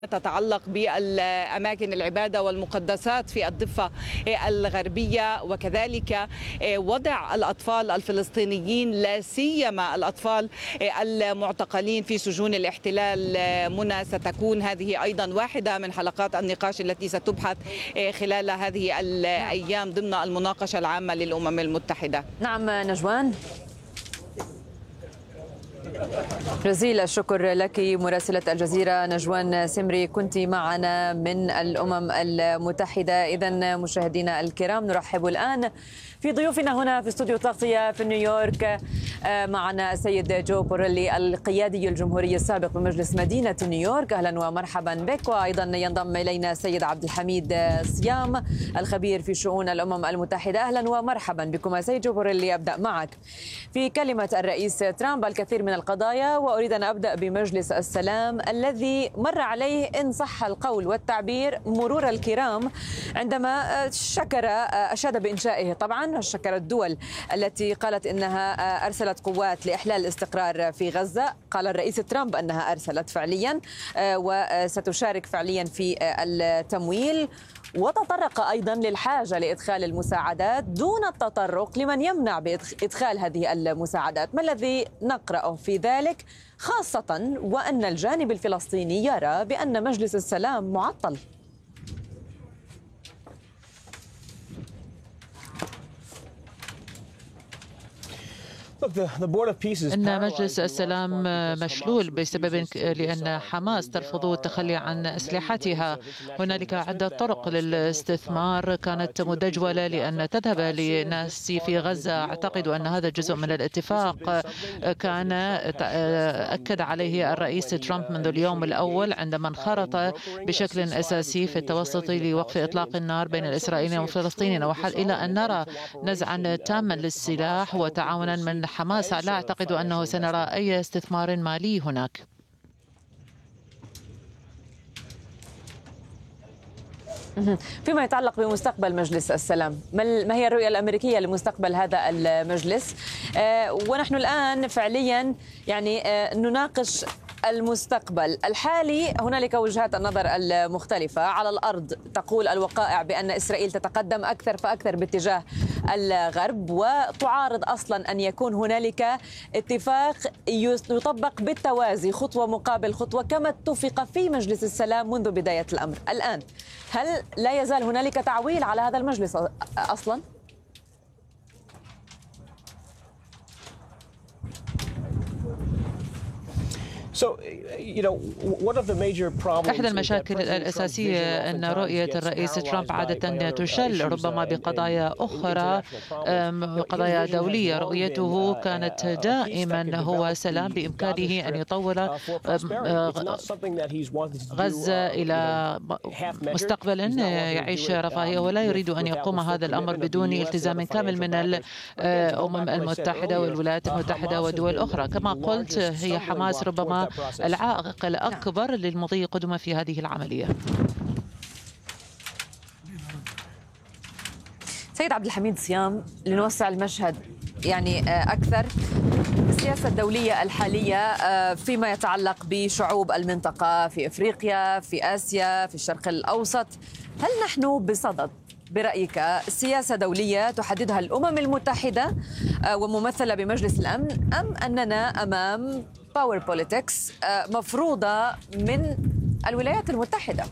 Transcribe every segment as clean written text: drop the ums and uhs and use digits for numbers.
تتعلق بالأماكن العبادة والمقدسات في الضفة الغربية، وكذلك وضع الأطفال الفلسطينيين لا سيما الأطفال المعتقلين في سجون الاحتلال. منى، ستكون هذه أيضا واحدة من حلقات النقاش التي ستبحث خلال هذه الأيام ضمن المناقشة العامة للأمم المتحدة. نعم نجوان، جزيل الشكر لك مراسلة الجزيرة نجوان سمري، كنت معنا من الأمم المتحدة. إذن مشاهدينا الكرام، نرحب الآن في ضيوفنا هنا في استوديو تغطية في نيويورك. معنا السيد جو بوريلي القيادي الجمهوري السابق بمجلس مدينة نيويورك، أهلا ومرحبا بك. وأيضا ينضم إلينا السيد عبد الحميد صيام الخبير في شؤون الأمم المتحدة، أهلا ومرحبا بكم. سيد جو بوريلي، أبدأ معك في كلمة الرئيس ترامب الكثير من القضايا، وأريد أن أبدأ بمجلس السلام الذي مر عليه إن صح القول والتعبير مرور الكرام، عندما أشاد بإنشائه. طبعا شكر الدول التي قالت إنها أرسلت قوات لإحلال الاستقرار في غزة. قال الرئيس ترامب أنها أرسلت فعليا وستشارك فعليا في التمويل، وتطرق أيضا للحاجة لإدخال المساعدات دون التطرق لمن يمنع بإدخال هذه المساعدات. ما الذي نقرأه في ذلك، خاصة وأن الجانب الفلسطيني يرى بأن مجلس السلام معطل؟ إن مجلس السلام مشلول بسبب لأن حماس ترفض التخلي عن أسلحتها. هنالك عدة طرق للاستثمار كانت مدجولة لأن تذهب لناس في غزة. أعتقد أن هذا جزء من الاتفاق كان أكد عليه الرئيس ترامب منذ اليوم الأول عندما انخرط بشكل أساسي في التوسط لوقف إطلاق النار بين الإسرائيليين والفلسطينيين، إلى أن نرى نزعا تاما للسلاح وتعاونا من حماس. لا أعتقد أنه سنرى أي استثمار مالي هناك. فيما يتعلق بمستقبل مجلس السلام، ما هي الرؤية الأمريكية لمستقبل هذا المجلس؟ ونحن الآن فعليا نناقش المستقبل الحالي. هنالك وجهات النظر المختلفة. على الأرض تقول الوقائع بأن إسرائيل تتقدم أكثر فأكثر باتجاه الغرب، وتعارض أصلا أن يكون هنالك اتفاق يطبق بالتوازي خطوة مقابل خطوة كما اتفق في مجلس السلام منذ بداية الأمر. الآن هل لا يزال هنالك تعويل على هذا المجلس أصلا؟ إحدى المشاكل الأساسية أن رؤية الرئيس ترامب عادة تشل ربما بقضايا أخرى، قضايا دولية. رؤيته كانت دائما هو سلام، بإمكانه أن يطور غزة إلى مستقبل يعيش رفاهية، ولا يريد أن يقوم هذا الأمر بدون التزام كامل من الأمم المتحدة والولايات المتحدة ودول أخرى. كما قلت، هي حماس ربما العائق الأكبر للمضي قدما في هذه العملية. سيد عبد الحميد صيام، لنوسع المشهد أكثر، السياسة الدولية الحالية فيما يتعلق بشعوب المنطقة في أفريقيا، في آسيا، في الشرق الأوسط، هل نحن بصدد برأيك سياسة دولية تحددها الأمم المتحدة وممثلة بمجلس الأمن، أم أننا أمام باور بوليتكس مفروضة من الولايات المتحدة؟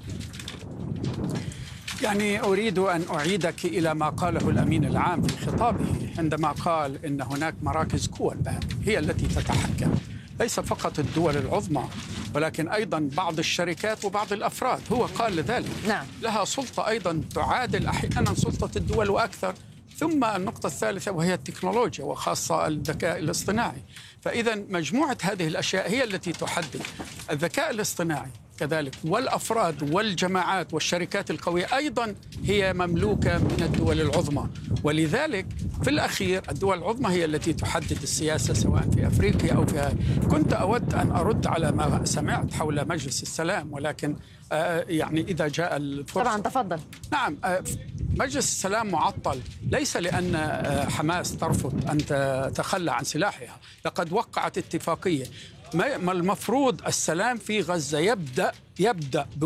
أريد أن أعيدك إلى ما قاله الأمين العام في خطابه عندما قال إن هناك مراكز قوى الآن هي التي تتحكم، ليس فقط الدول العظمى ولكن أيضا بعض الشركات وبعض الأفراد. هو قال ذلك. نعم. لها سلطة أيضا تعادل أحيانا سلطة الدول وأكثر. ثم النقطة الثالثة وهي التكنولوجيا وخاصة الذكاء الاصطناعي. فإذا مجموعة هذه الأشياء هي التي تحدد الذكاء الاصطناعي كذلك، والأفراد والجماعات والشركات القوية أيضا هي مملوكة من الدول العظمى. ولذلك في الأخير الدول العظمى هي التي تحدد السياسة سواء في أفريقيا أو في. كنت أود أن أرد على ما سمعت حول مجلس السلام، ولكن إذا جاء الفرصة. طبعا تفضل. نعم، مجلس السلام معطل ليس لأن حماس ترفض أن تتخلى عن سلاحها، لقد وقعت اتفاقية. ما المفروض السلام في غزة يبدأ